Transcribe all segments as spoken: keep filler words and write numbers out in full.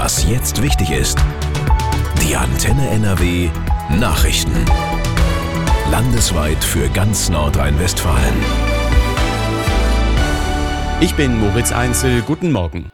Was jetzt wichtig ist. Die Antenne N R W Nachrichten. Landesweit für ganz Nordrhein-Westfalen. Ich bin Moritz Einzel. Guten Morgen.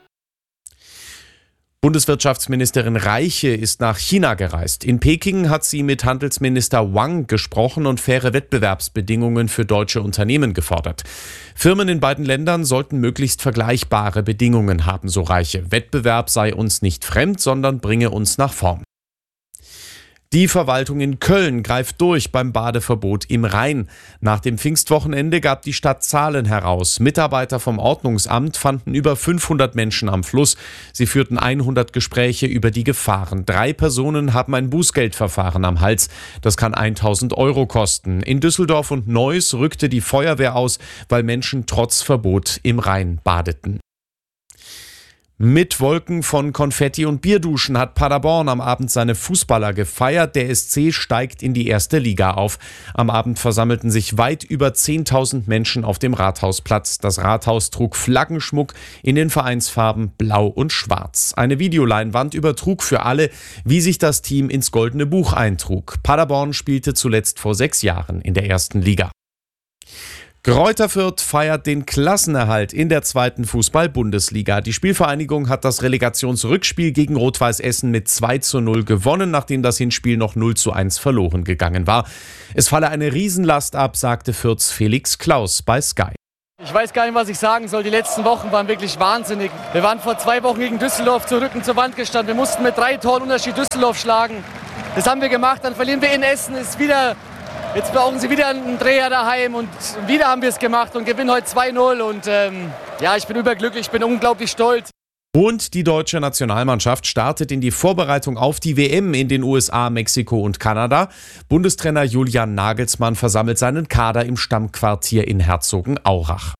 Bundeswirtschaftsministerin Reiche ist nach China gereist. In Peking hat sie mit Handelsminister Wang gesprochen und faire Wettbewerbsbedingungen für deutsche Unternehmen gefordert. Firmen in beiden Ländern sollten möglichst vergleichbare Bedingungen haben, so Reiche. Wettbewerb sei uns nicht fremd, sondern bringe uns nach vorn. Die Verwaltung in Köln greift durch beim Badeverbot im Rhein. Nach dem Pfingstwochenende gab die Stadt Zahlen heraus. Mitarbeiter vom Ordnungsamt fanden über fünfhundert Menschen am Fluss. Sie führten hundert Gespräche über die Gefahren. Drei Personen haben ein Bußgeldverfahren am Hals. Das kann tausend Euro kosten. In Düsseldorf und Neuss rückte die Feuerwehr aus, weil Menschen trotz Verbot im Rhein badeten. Mit Wolken von Konfetti und Bierduschen hat Paderborn am Abend seine Fußballer gefeiert. Der S C steigt in die erste Liga auf. Am Abend versammelten sich weit über zehntausend Menschen auf dem Rathausplatz. Das Rathaus trug Flaggenschmuck in den Vereinsfarben Blau und Schwarz. Eine Videoleinwand übertrug für alle, wie sich das Team ins Goldene Buch eintrug. Paderborn spielte zuletzt vor sechs Jahren in der ersten Liga. Greuther Fürth feiert den Klassenerhalt in der zweiten Fußball-Bundesliga. Die Spielvereinigung hat das Relegationsrückspiel gegen Rot-Weiß Essen mit zwei zu null gewonnen, nachdem das Hinspiel noch null zu eins verloren gegangen war. Es falle eine Riesenlast ab, sagte Fürths Felix Klaus bei Sky. Ich weiß gar nicht, was ich sagen soll. Die letzten Wochen waren wirklich wahnsinnig. Wir waren vor zwei Wochen gegen Düsseldorf zu Rücken zur Wand gestanden. Wir mussten mit drei Toren Unterschied Düsseldorf schlagen. Das haben wir gemacht. Dann verlieren wir in Essen. Ist wieder... Jetzt brauchen sie wieder einen Dreher daheim und wieder haben wir es gemacht und gewinnen heute zwei null. Und ähm, ja, ich bin überglücklich, ich bin unglaublich stolz. Und die deutsche Nationalmannschaft startet in die Vorbereitung auf die W M in den U S A, Mexiko und Kanada. Bundestrainer Julian Nagelsmann versammelt seinen Kader im Stammquartier in Herzogenaurach.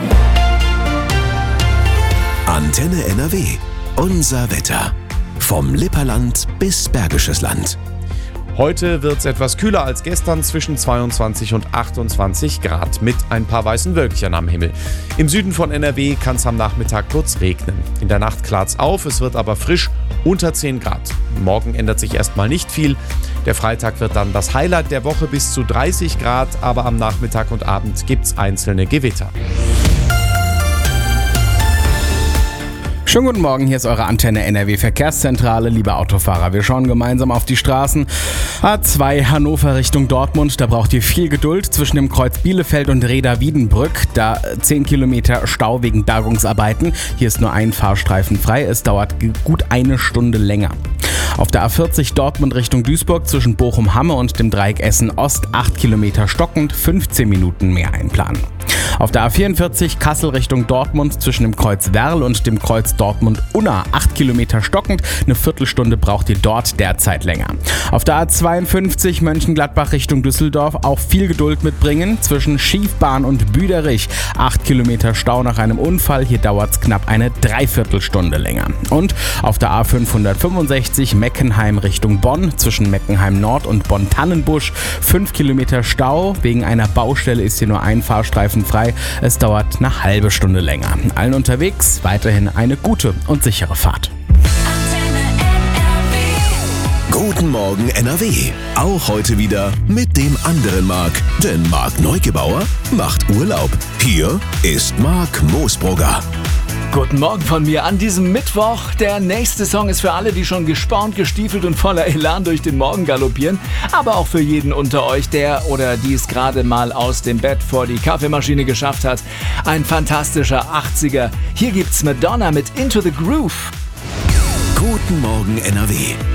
Antenne N R W. Unser Wetter. Vom Lipperland bis Bergisches Land. Heute wird es etwas kühler als gestern, zwischen zweiundzwanzig und achtundzwanzig Grad mit ein paar weißen Wölkchen am Himmel. Im Süden von N R W kann es am Nachmittag kurz regnen. In der Nacht klart es auf, es wird aber frisch, unter zehn Grad. Morgen ändert sich erstmal nicht viel. Der Freitag wird dann das Highlight der Woche bis zu dreißig Grad, aber am Nachmittag und Abend gibt es einzelne Gewitter. Schönen guten Morgen, hier ist eure Antenne N R W Verkehrszentrale, liebe Autofahrer. Wir schauen gemeinsam auf die Straßen. A zwei Hannover Richtung Dortmund, da braucht ihr viel Geduld zwischen dem Kreuz Bielefeld und Reda-Wiedenbrück. Da zehn Kilometer Stau wegen Bergungsarbeiten. Hier ist nur ein Fahrstreifen frei, es dauert gut eine Stunde länger. Auf der A vierzig Dortmund Richtung Duisburg zwischen Bochum-Hamme und dem Dreieck Essen-Ost acht Kilometer stockend, fünfzehn Minuten mehr einplanen. Auf der A vierundvierzig Kassel Richtung Dortmund zwischen dem Kreuz Werl und dem Kreuz Dortmund-Unna acht Kilometer stockend, eine Viertelstunde braucht ihr dort derzeit länger. Auf der A zweiundfünfzig Mönchengladbach Richtung Düsseldorf auch viel Geduld mitbringen zwischen Schiefbahn und Büderich. acht Kilometer Stau nach einem Unfall, hier dauert es knapp eine Dreiviertelstunde länger. Und auf der A fünfhundertfünfundsechzig Meckenheim Richtung Bonn zwischen Meckenheim Nord und Bonn-Tannenbusch fünf Kilometer Stau. Wegen einer Baustelle ist hier nur ein Fahrstreifen frei. Es dauert eine halbe Stunde länger. Allen unterwegs weiterhin eine gute und sichere Fahrt. Guten Morgen N R W. Auch heute wieder mit dem anderen Marc. Denn Marc Neugebauer macht Urlaub. Hier ist Marc Moosbrugger. Guten Morgen von mir an diesem Mittwoch. Der nächste Song ist für alle, die schon gespornt, gestiefelt und voller Elan durch den Morgen galoppieren. Aber auch für jeden unter euch, der oder die es gerade mal aus dem Bett vor die Kaffeemaschine geschafft hat. Ein fantastischer achtziger. Hier gibt's Madonna mit Into the Groove. Guten Morgen N R W.